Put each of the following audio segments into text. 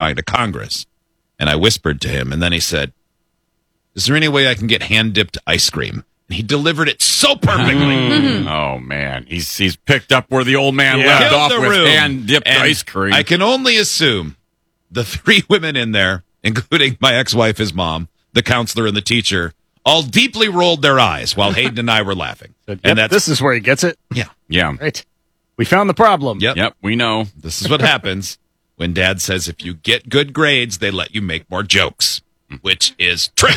testifying to Congress. And I whispered to him, and then he said, "Is there any way I can get hand-dipped ice cream?" And he delivered it so perfectly. Oh, man. He's picked up where the old man Killed left off the with room. hand-dipped And ice cream. I can only assume the 3 women in there, including my ex-wife, his mom, the counselor, and the teacher, all deeply rolled their eyes while Hayden and I were laughing. And this is where he gets it. Yeah. Right. We found the problem. Yep. We know. This is what happens when Dad says if you get good grades, they let you make more jokes, which is true.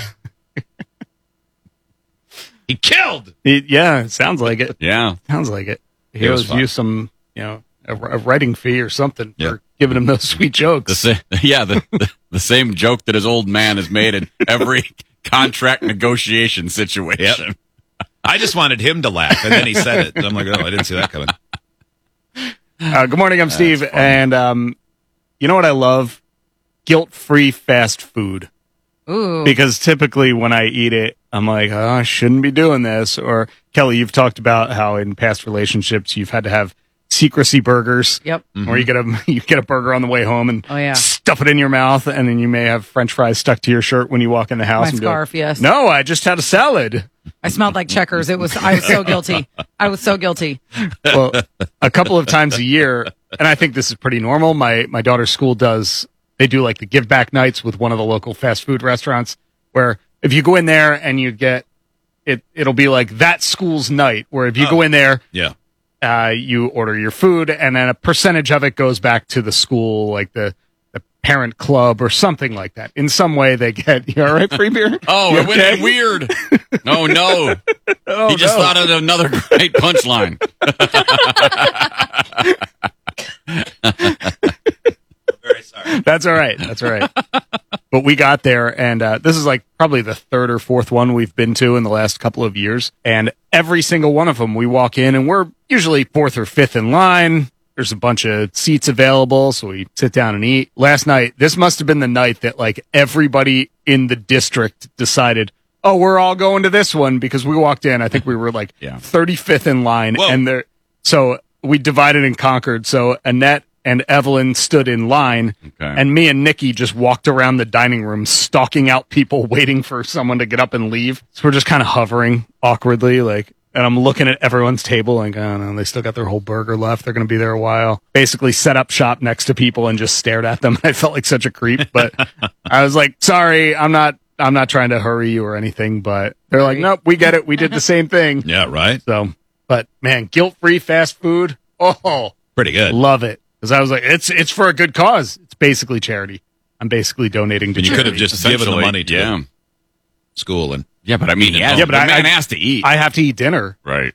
He killed. Yeah, sounds like it. Yeah. Sounds like it. He It was owes fun. you some, a writing fee or something Yep. for giving him those sweet jokes. The same joke that his old man has made in every contract negotiation situation. Yep. I just wanted him to laugh, and then he said it. I'm like, oh, I didn't see that coming. Good morning, I'm Steve, and you know what I love? Guilt-free fast food. Ooh. Because typically when I eat it, I'm like, oh, I shouldn't be doing this. Or Kelly, you've talked about how in past relationships you've had to have secrecy burgers. Yep. Where you get a burger on the way home and Oh, yeah. stuff it in your mouth, and then you may have French fries stuck to your shirt when you walk in the house. My and be like, scarf, yes. No, I just had a salad. I smelled like Checkers. I was so guilty. I was so guilty. Well, a couple of times a year, and I think this is pretty normal. My daughter's school they do like the give back nights with one of the local fast food restaurants, where if you go in there and you get it'll be like that school's night, where if you go in there, you order your food, and then a percentage of it goes back to the school, like the parent club or something like that. In some way, they get, you all right, free beer? Oh, You it went okay? weird. Oh, no. Oh, He just no. thought of another great punchline. Very sorry. That's all right. That's all right. But we got there, and this is like probably the 3rd or 4th one we've been to in the last couple of years. And every single one of them, we walk in, and we're usually 4th or 5th in line. There's a bunch of seats available, so we sit down and eat. Last night, this must have been the night that like everybody in the district decided, oh, we're all going to this one, because we walked in. I think we were like 35th in line, Whoa. and so we divided and conquered. So Annette and Evelyn stood in line, and me and Nikki just walked around the dining room, stalking out people, waiting for someone to get up and leave. So we're just kind of hovering awkwardly, like. And I'm looking at everyone's table and going, oh, no, they still got their whole burger left. They're going to be there a while. Basically set up shop next to people and just stared at them. I felt like such a creep, but I was like, sorry, I'm not trying to hurry you or anything, but they're like, nope, we get it. We did the same thing. Yeah, right. So, but man, guilt-free fast food. Oh, pretty good. Love it. Cause I was like, it's for a good cause. It's basically charity. I'm basically donating to And you charity. could have just given the money to Yeah. school and Yeah, but I mean, Yeah, the but man has to eat. I have to eat dinner. Right.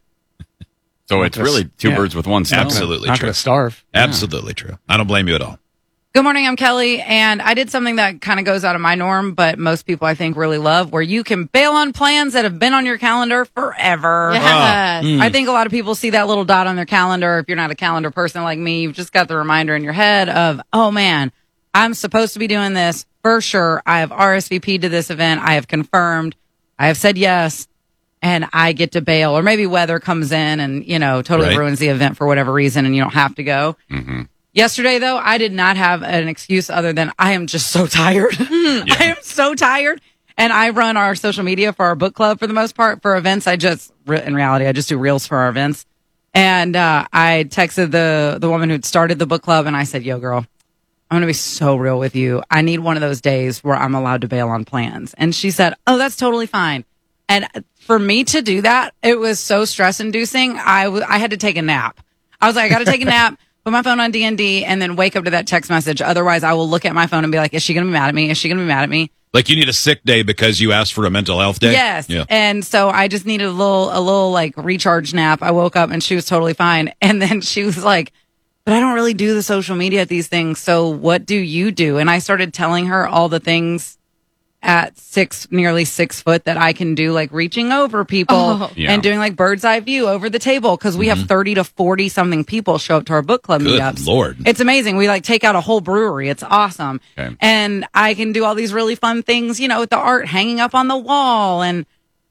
So it's really two birds with one stone. absolutely Not true. going to starve. Absolutely true. I don't blame you at all. Good morning, I'm Kelly, and I did something that kind of goes out of my norm, but most people I think really love, where you can bail on plans that have been on your calendar forever. Yes. I think a lot of people see that little dot on their calendar. If you're not a calendar person like me, you've just got the reminder in your head of, oh man, I'm supposed to be doing this for sure. I have RSVP'd to this event. I have confirmed. I have said yes, and I get to bail. Or maybe weather comes in and, totally Right. ruins the event for whatever reason, and you don't have to go. Mm-hmm. Yesterday, though, I did not have an excuse other than I am just so tired. I am so tired. And I run our social media for our book club for the most part. For events, in reality, I just do reels for our events. And I texted the woman who'd started the book club, and I said, yo, girl, I'm going to be so real with you. I need one of those days where I'm allowed to bail on plans. And she said, oh, that's totally fine. And for me to do that, it was so stress-inducing. I had to take a nap. I was like, I got to take a nap. Put my phone on D&D and then wake up to that text message. Otherwise, I will look at my phone and be like, is she going to be mad at me? Is she going to be mad at me? Like you need a sick day because you asked for a mental health day? Yes. Yeah. And so I just needed a little like recharge nap. I woke up and she was totally fine. And then she was like, but I don't really do the social media at these things. So what do you do? And I started telling her all the things at nearly 6 foot that I can do, like reaching over people and doing like bird's eye view over the table. Cause we have 30 to 40 something people show up to our book club Good meetups. Lord. It's amazing. We like take out a whole brewery. It's awesome. Okay. And I can do all these really fun things, with the art hanging up on the wall. And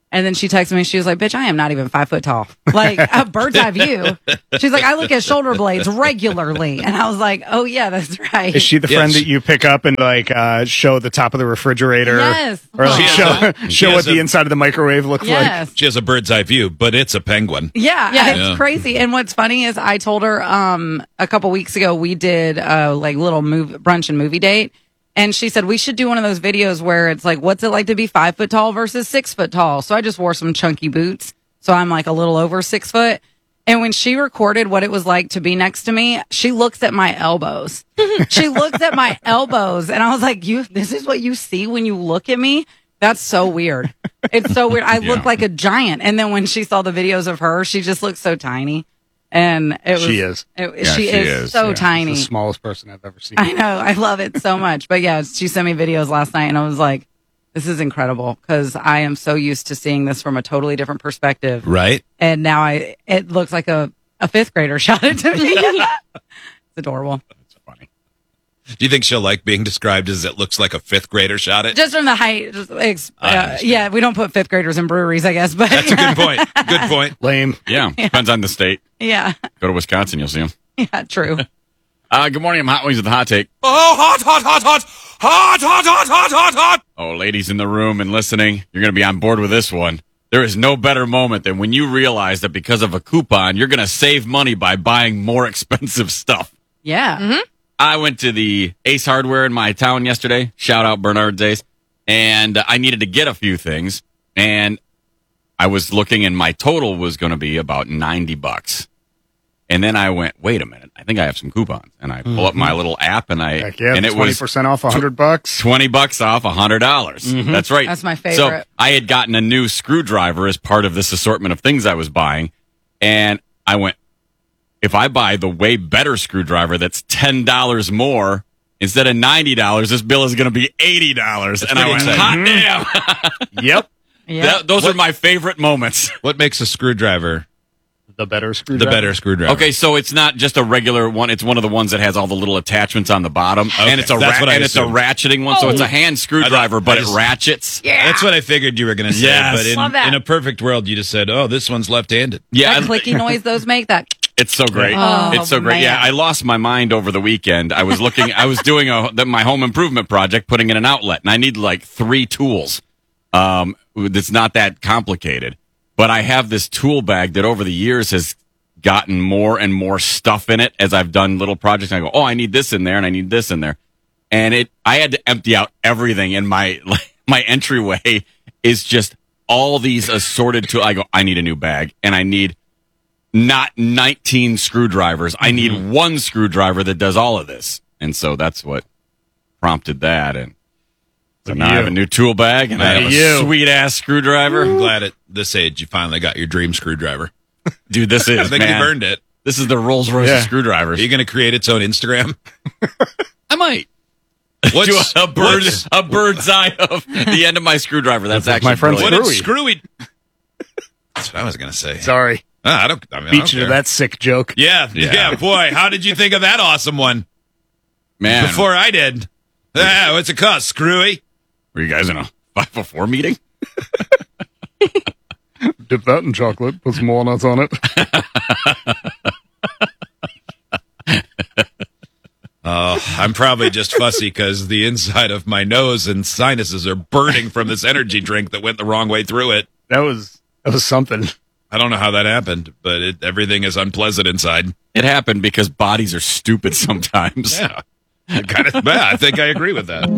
And then she texted me. She was like, bitch, I am not even 5 foot tall. Like a bird's eye view. She's like, I look at shoulder blades regularly. And I was like, oh, yeah, that's right. Is she the friend that you pick up and like show the top of the refrigerator? Yes. Or like show what the inside of the microwave looks like? She has a bird's eye view, but it's a penguin. Yeah, it's crazy. And what's funny is I told her a couple weeks ago we did like little brunch and movie date. And she said, we should do one of those videos where it's like, what's it like to be 5 foot tall versus 6 foot tall? So I just wore some chunky boots. So I'm like a little over 6 foot. And when she recorded what it was like to be next to me, she looks at my elbows. She looks at my elbows. And I was like, this is what you see when you look at me? That's so weird. It's so weird. I look like a giant. And then when she saw the videos of her, she just looks so tiny. And she is so tiny. She's the smallest person I've ever seen. I know. I love it so much. But yeah, she sent me videos last night and I was like, this is incredible because I am so used to seeing this from a totally different perspective. Right. And now it looks like a fifth grader shot it to me. It's adorable. That's funny. Do you think she'll like being described as it looks like a fifth grader shot it? Just from the height. Yeah, we don't put fifth graders in breweries, I guess. But that's a good point. Good point. Lame. Yeah. Depends on the state. Yeah. Go to Wisconsin, you'll see them. Yeah, true. Good morning. I'm Hot Wings with the Hot Take. Oh, hot, hot, hot, hot. Hot, hot, hot, hot, hot, hot. Oh, ladies in the room and listening, you're going to be on board with this one. There is no better moment than when you realize that because of a coupon, you're going to save money by buying more expensive stuff. Yeah. Mm-hmm. I went to the Ace Hardware in my town yesterday. Shout out Bernard's Ace. And I needed to get a few things. And I was looking and my total was going to be about $90. And then I went, wait a minute. I think I have some coupons. And I pull up my little app and and it 20% was off $100. $20 off $100. Mm-hmm. That's right. That's my favorite. So I had gotten a new screwdriver as part of this assortment of things I was buying. And I went, if I buy the way better screwdriver that's $10 more instead of $90, this bill is going to be $80. And I went, hot damn. Yep. Those are my favorite moments. What makes a screwdriver the better screwdriver? The better screwdriver. Okay, so it's not just a regular one. It's one of the ones that has all the little attachments on the bottom. Okay, and it's a ratcheting one. So it's a hand screwdriver, but it ratchets. Yeah. That's what I figured you were going to say. Yes. But in a perfect world, you just said, oh, this one's left-handed. Yeah. That clicky noise those make, that... It's so great. Oh, it's so great. man. Yeah, I lost my mind over the weekend. I was doing my home improvement project, putting in an outlet, and I need like 3 tools. It's not that complicated, but I have this tool bag that over the years has gotten more and more stuff in it as I've done little projects. And I go, oh, I need this in there and I need this in there. And I had to empty out everything in my entryway is just all these assorted tools. I go, I need a new bag and I need not 19 screwdrivers. I need one screwdriver that does all of this. And so that's what prompted that. And so now I have a new tool bag and I have a sweet ass screwdriver. I'm glad at this age you finally got your dream screwdriver. Dude, this is, I think you've earned it. This is the Rolls Royce of screwdrivers. Are you going to create its own Instagram? I might. Do a bird's eye of the end of my screwdriver. That's actually my friend Screwy. That's what I was going to say. Sorry. Beat you to that sick joke. Yeah, boy. How did you think of that awesome one? Man. Before I did. What's it cost, Screwy? Were you guys in a 504 meeting? Dip that in chocolate. Put some walnuts on it. I'm probably just fussy because the inside of my nose and sinuses are burning from this energy drink that went the wrong way through it. That was something. I don't know how that happened, but everything is unpleasant inside. It happened because bodies are stupid sometimes. Yeah. Kind of bad. I think I agree with that.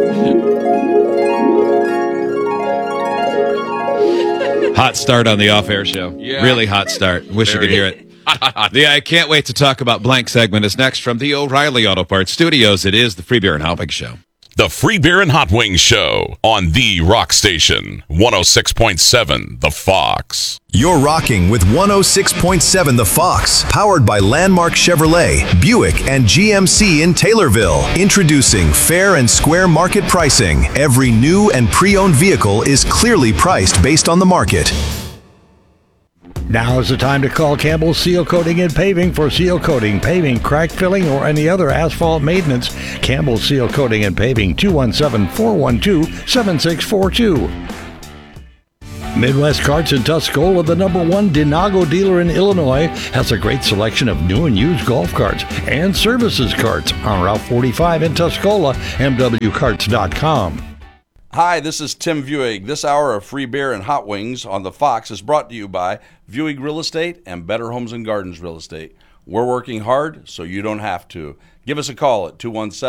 Hot start on the off-air show. Yeah. Really hot start. Wish you could hear it. Yeah, I can't wait to talk about Blank segment is next from the O'Reilly Auto Parts Studios. It is the Free Beer and Hot Wings Show. The Free Beer and Hot Wings Show on the Rock Station, 106.7 The Fox. You're rocking with 106.7 The Fox, powered by Landmark Chevrolet, Buick, and GMC in Taylorville. Introducing fair and square market pricing. Every new and pre-owned vehicle is clearly priced based on the market. Now is the time to call Campbell Seal Coating and Paving for seal coating, paving, crack filling, or any other asphalt maintenance. Campbell Seal Coating and Paving, 217-412-7642. Midwest Carts in Tuscola, the #1 Denago dealer in Illinois, has a great selection of new and used golf carts and services carts on Route 45 in Tuscola, mwcarts.com. Hi, this is Tim Vuig. This hour of free beer and hot wings on the Fox is brought to you by Vuig Real Estate and Better Homes and Gardens Real Estate. We're working hard so you don't have to. Give us a call at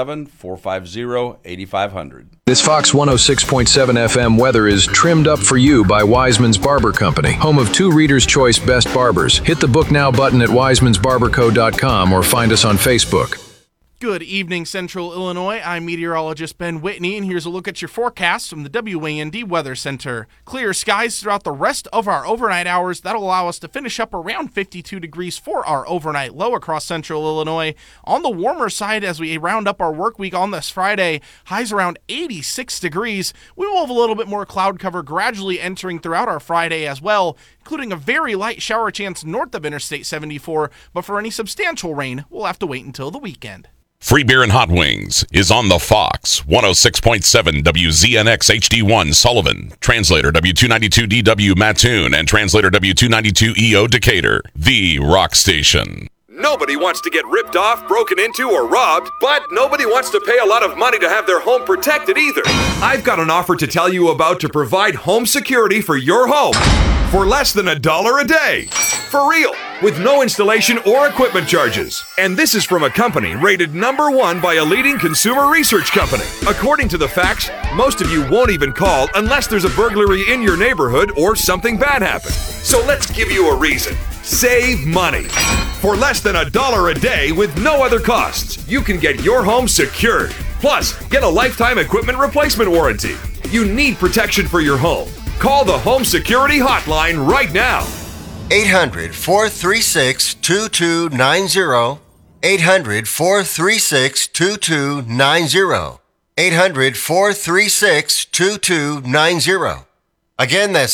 217-450-8500. This Fox 106.7 FM weather is trimmed up for you by Wiseman's Barber Company, home of 2 Reader's Choice Best Barbers. Hit the Book Now button at wisemansbarberco.com or find us on Facebook. Good evening, Central Illinois. I'm meteorologist Ben Whitney, and here's a look at your forecast from the WAND Weather Center. Clear skies throughout the rest of our overnight hours. That'll allow us to finish up around 52 degrees for our overnight low across Central Illinois. On the warmer side, as we round up our work week on this Friday, highs around 86 degrees. We will have a little bit more cloud cover gradually entering throughout our Friday as well, including a very light shower chance north of Interstate 74, but for any substantial rain, we'll have to wait until the weekend. Free Beer and Hot Wings is on the Fox 106.7 WZNX HD1 Sullivan, translator W292DW Mattoon, and translator W292EO Decatur, the rock station. Nobody wants to get ripped off, broken into, or robbed, but nobody wants to pay a lot of money to have their home protected either. I've got an offer to tell you about to provide home security for your home for less than $1 a day. For real, with no installation or equipment charges. And this is from a company rated #1 by a leading consumer research company. According to the facts, most of you won't even call unless there's a burglary in your neighborhood or something bad happened. So let's give you a reason. Save money. For less than $1 a day with no other costs, you can get your home secured. Plus, get a lifetime equipment replacement warranty. You need protection for your home. Call the Home Security Hotline right now. 800-436-2290. 800-436-2290. 800-436-2290. Again, that's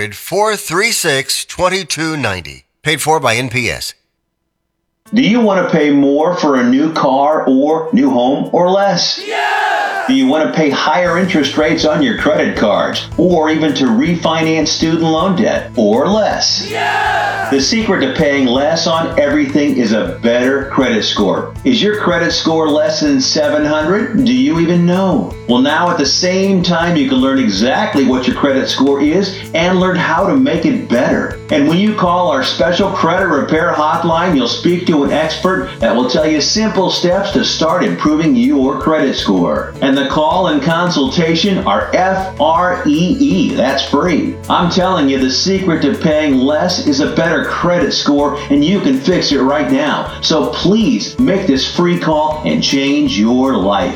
800-436-2290. Paid for by NPS. Do you want to pay more for a new car or new home or less? Yeah! Do you want to pay higher interest rates on your credit cards or even to refinance student loan debt or less? Yeah! The secret to paying less on everything is a better credit score. Is your credit score less than 700? Do you even know? Well, now at the same time, you can learn exactly what your credit score is and learn how to make it better. And when you call our special credit repair hotline, you'll speak to an expert that will tell you simple steps to start improving your credit score. And the call and consultation are FREE. That's free. I'm telling you, the secret to paying less is a better credit score, and you can fix it right now. So please make this free call and change your life.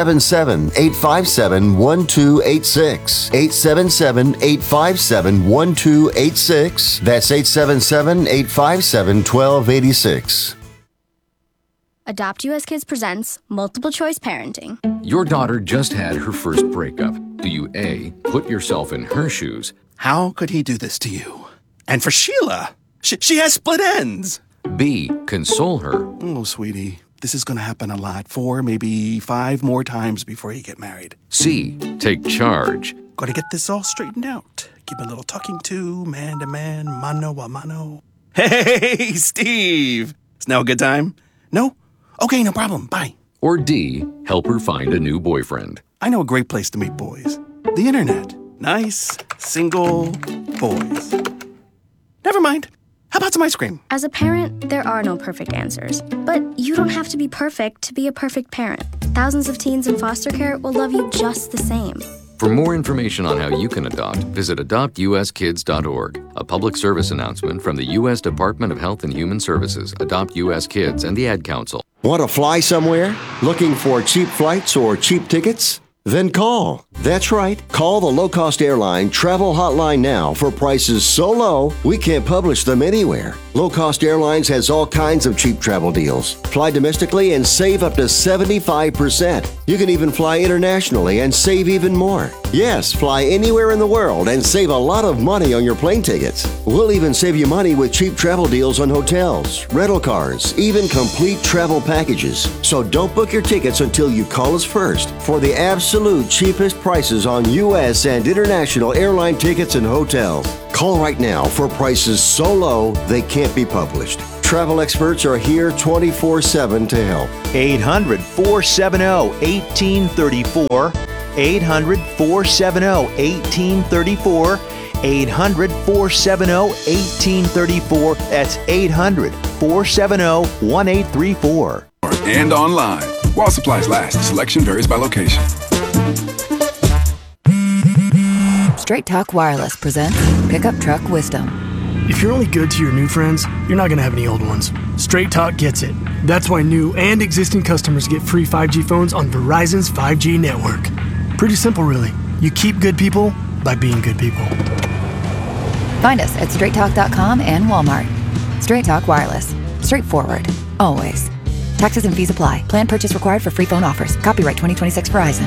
877-857-1286. 877-857-1286. That's 877-857-1286. Adopt US Kids presents Multiple Choice Parenting. Your daughter just had her first breakup. Do you A, put yourself in her shoes? How could he do this to you? And for Sheila, she has split ends. B, console her. Oh, sweetie, this is going to happen a lot. 4, maybe 5 more times before you get married. C, take charge. Got to get this all straightened out. Give a little talking to, man to man, mano a mano. Hey, Steve! Is now a good time? No? Okay, no problem. Bye. Or D, help her find a new boyfriend. I know a great place to meet boys. The internet. Nice, single boys. Never mind. How about some ice cream? As a parent, there are no perfect answers. But you don't have to be perfect to be a perfect parent. Thousands of teens in foster care will love you just the same. For more information on how you can adopt, visit adoptuskids.org. A public service announcement from the U.S. Department of Health and Human Services, Adopt U.S. Kids, and the Ad Council. Want to fly somewhere? Looking for cheap flights or cheap tickets? Then call. That's right. Call the low-cost airline travel hotline now for prices so low we can't publish them anywhere. Low Cost Airlines has all kinds of cheap travel deals. Fly domestically and save up to 75%. You can even fly internationally and save even more. Yes, fly anywhere in the world and save a lot of money on your plane tickets. We'll even save you money with cheap travel deals on hotels, rental cars, even complete travel packages. So don't book your tickets until you call us first for the absolute cheapest prices on U.S. and international airline tickets and hotels. Call right now for prices so low they can't be published. Travel experts are here 24/7 to help. 800-470-1834. 800-470-1834. 800-470-1834. That's 800-470-1834. And online. While supplies last, selection varies by location. Straight Talk Wireless presents Pickup Truck Wisdom. If you're only good to your new friends, you're not going to have any old ones. Straight Talk gets it. That's why new and existing customers get free 5G phones on Verizon's 5G network. Pretty simple, really. You keep good people by being good people. Find us at straighttalk.com and Walmart. Straight Talk Wireless. Straightforward. Always. Taxes and fees apply. Plan purchase required for free phone offers. Copyright 2026 Verizon.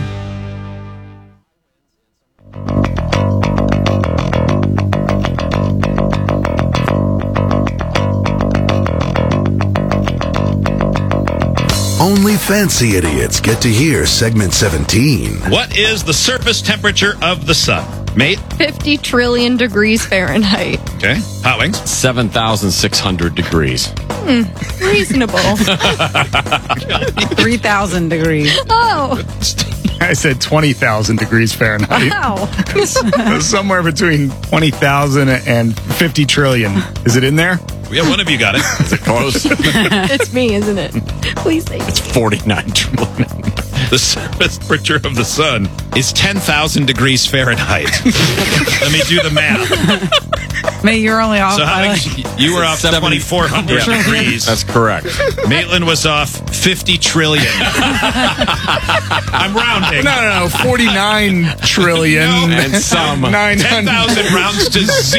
Only fancy idiots get to hear segment 17. What is the surface temperature of the sun? Mate? 50 trillion degrees Fahrenheit. Okay. Hot Wings? 7,600 degrees. Reasonable. 3,000 degrees. Oh. I said 20,000 degrees Fahrenheit. Wow. Somewhere between 20,000 and 50 trillion. Is it in there? Yeah, one of you got it. Is it close? It's me, isn't it? Please say It's 49 trillion. The surface temperature of the sun is 10,000 degrees Fahrenheit. Let me do the math. Mate, you're only off So by you were off 7,400 degrees. That's correct. Maitland was off 50 trillion. I'm rounding. No. 49 trillion. And some. 900. 10,000 rounds to 0.